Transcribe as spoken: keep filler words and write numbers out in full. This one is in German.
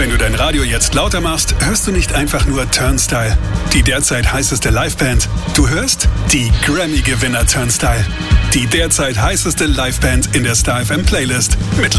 Wenn du dein Radio jetzt lauter machst, hörst du nicht einfach nur Turnstile, die derzeit heißeste Liveband. Du hörst die Grammy-Gewinner Turnstile, die derzeit heißeste Liveband in der Star F M Playlist mit